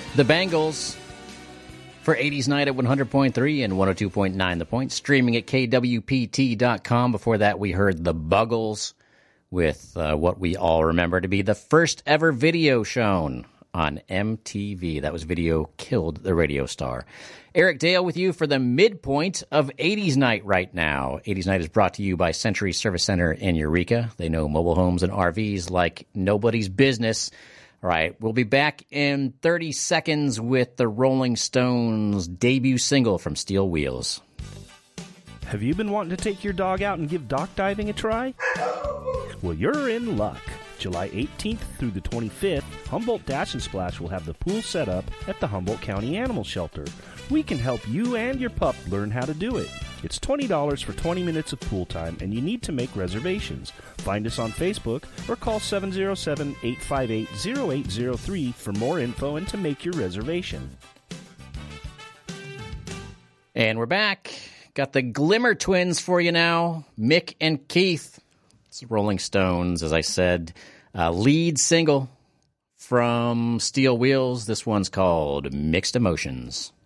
The Bangles for 80s Night at 100.3 and 102.9 The Point. Streaming at kwpt.com. Before that, we heard The Buggles with what we all remember to be the first ever video shown on MTV. That was Video Killed the Radio Star. Eric Dale with you for the midpoint of 80s Night right now. 80s Night is brought to you by Century Service Center in Eureka. They know mobile homes and RVs like nobody's business. All right, we'll be back in 30 seconds with the Rolling Stones' debut single from Steel Wheels. Have you been wanting to take your dog out and give dock diving a try? Well, you're in luck. July 18th through the 25th, Humboldt Dash and Splash will have the pool set up at the Humboldt County Animal Shelter. We can help you and your pup learn how to do it. It's $20 for 20 minutes of pool time, and you need to make reservations. Find us on Facebook or call 707-858-0803 for more info and to make your reservation. And we're back. Got the Glimmer Twins for you now, Mick and Keith. It's Rolling Stones, as I said, lead single from Steel Wheels. This one's called Mixed Emotions.